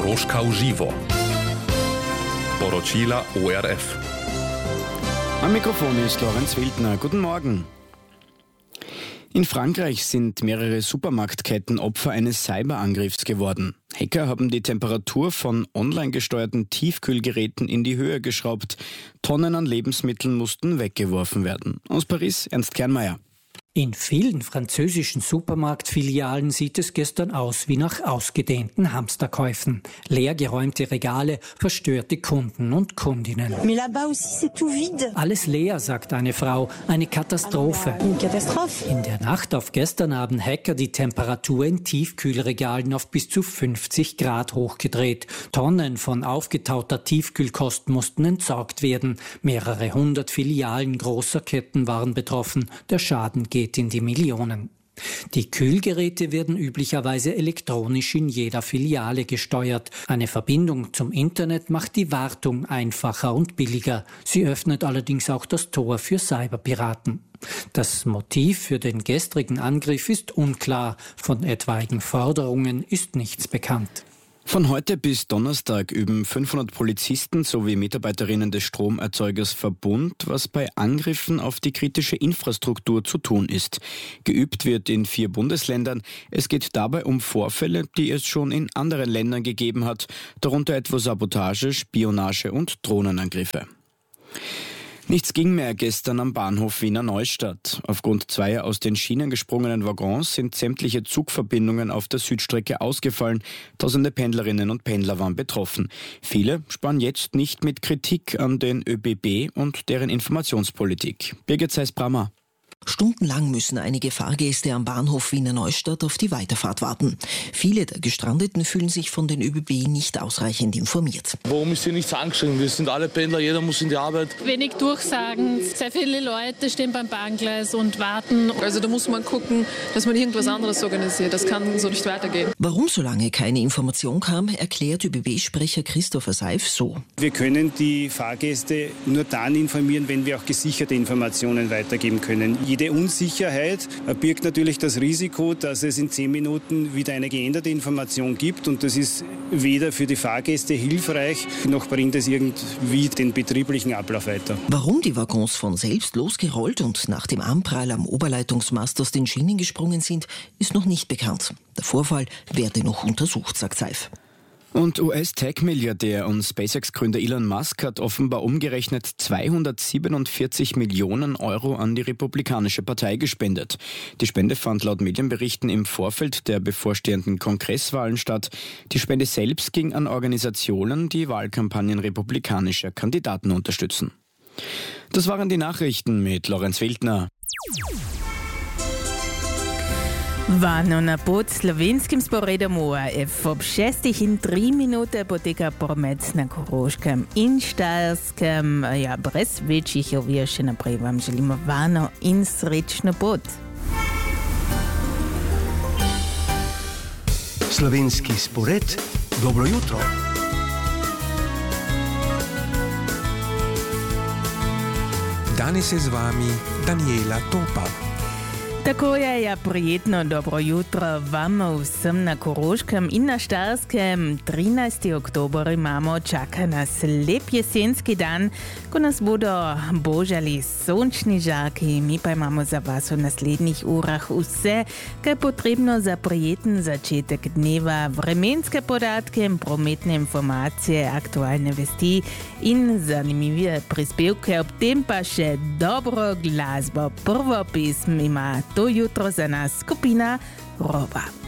Koroška v živo. Poročila ORF. Am Mikrofon ist Lorenz Wildner. Guten Morgen. In Frankreich sind mehrere Supermarktketten Opfer eines Cyberangriffs geworden. Hacker haben die Temperatur von online gesteuerten Tiefkühlgeräten in die Höhe geschraubt. Tonnen an Lebensmitteln mussten weggeworfen werden. Aus Paris, Ernst Kernmeier. In vielen französischen Supermarktfilialen sieht es gestern aus wie nach ausgedehnten Hamsterkäufen. Leergeräumte Regale, verstörte Kunden und Kundinnen. Mais là-bas aussi, c'est tout vide. Alles leer, sagt eine Frau. Eine Katastrophe. Une catastrophe. In der Nacht auf gestern haben Hacker die Temperatur in Tiefkühlregalen auf bis zu 50 Grad hochgedreht. Tonnen von aufgetauter Tiefkühlkost mussten entsorgt werden. Mehrere hundert Filialen großer Ketten waren betroffen. Der Schaden geht in die Millionen. Die Kühlgeräte werden üblicherweise elektronisch in jeder Filiale gesteuert. Eine Verbindung zum Internet macht die Wartung einfacher und billiger. Sie öffnet allerdings auch das Tor für Cyberpiraten. Das Motiv für den gestrigen Angriff ist unklar. Von etwaigen Forderungen ist nichts bekannt. Von heute bis Donnerstag üben 500 Polizisten sowie Mitarbeiterinnen des Stromerzeugers Verbund, was bei Angriffen auf die kritische Infrastruktur zu tun ist. Geübt wird in 4 Bundesländern. Es geht dabei um Vorfälle, die es schon in anderen Ländern gegeben hat, darunter etwa Sabotage, Spionage und Drohnenangriffe. Nichts ging mehr gestern am Bahnhof Wiener Neustadt. Aufgrund 2 aus den Schienen gesprungenen Waggons sind sämtliche Zugverbindungen auf der Südstrecke ausgefallen. Tausende Pendlerinnen und Pendler waren betroffen. Viele sparen jetzt nicht mit Kritik an den ÖBB und deren Informationspolitik. Birgit Seiss-Brammer. Stundenlang müssen einige Fahrgäste am Bahnhof Wiener Neustadt auf die Weiterfahrt warten. Viele der Gestrandeten fühlen sich von den ÖBB nicht ausreichend informiert. Warum ist hier nichts angeschrieben? Wir sind alle Pendler, jeder muss in die Arbeit. Wenig Durchsagen, sehr viele Leute stehen beim Bahngleis und warten. Also da muss man gucken, dass man irgendwas anderes organisiert. Das kann so nicht weitergehen. Warum so lange keine Information kam, erklärt ÖBB-Sprecher Christopher Seif so. Wir können die Fahrgäste nur dann informieren, wenn wir auch gesicherte Informationen weitergeben können. Jede Unsicherheit birgt natürlich das Risiko, dass es in 10 Minuten wieder eine geänderte Information gibt, und das ist weder für die Fahrgäste hilfreich, noch bringt es irgendwie den betrieblichen Ablauf weiter. Warum die Waggons von selbst losgerollt und nach dem Anprall am Oberleitungsmast aus den Schienen gesprungen sind, ist noch nicht bekannt. Der Vorfall werde noch untersucht, sagt Seif. Und US-Tech-Milliardär und SpaceX-Gründer Elon Musk hat offenbar umgerechnet 247 Millionen Euro an die Republikanische Partei gespendet. Die Spende fand laut Medienberichten im Vorfeld der bevorstehenden Kongresswahlen statt. Die Spende selbst ging an Organisationen, die Wahlkampagnen republikanischer Kandidaten unterstützen. Das waren die Nachrichten mit Lorenz Wildner. Vanno na pod slovenskim sporedom ORF ob 6 in 3 minute poteka promet na Koroškem in Štajerskem. Ja, brez večjih ovir še naprej vam želimo varno in srečno pot. Slovenski spored, dobro jutro. Danes je z vami Daniela Topa. Tako je, prijetno dobro jutro vam vsem na Koroškem in na Štajerskem. 13. oktober imamo, čaka nas lep jesenski dan, ko nas bodo božali sončni žarki. Mi pa imamo za vas v naslednjih urah vse, kar je potrebno za prijeten začetek dneva, vremenske podatke, prometne informacije, aktualne vesti in zanimive prispevke, ob tem pa še dobro glasbo. Prvo pesm ima to jutro za nas skupina Roba.